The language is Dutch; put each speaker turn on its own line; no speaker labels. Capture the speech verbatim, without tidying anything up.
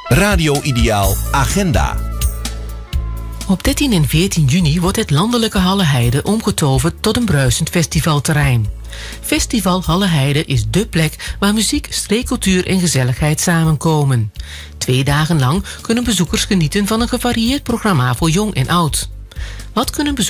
Radio Ideaal Agenda.
Op dertien en veertien juni wordt het landelijke Halleheide omgetoverd tot een bruisend festivalterrein. Festival Halleheide is dé plek waar muziek, streekcultuur en gezelligheid samenkomen. Twee dagen lang kunnen bezoekers genieten van een gevarieerd programma voor jong en oud. Wat kunnen bezoekers